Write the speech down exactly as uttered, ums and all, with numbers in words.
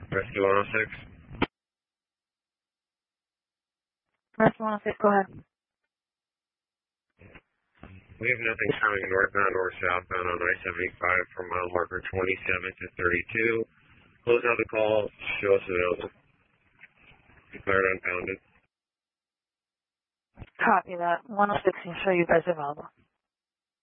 Rescue one oh six. Rescue one oh six, go ahead. We have nothing showing northbound or southbound on I seventy-five from mile marker twenty-seven to thirty-two. Close out the call. Show us available. Declared unfounded. Copy that. one oh six can show you guys available.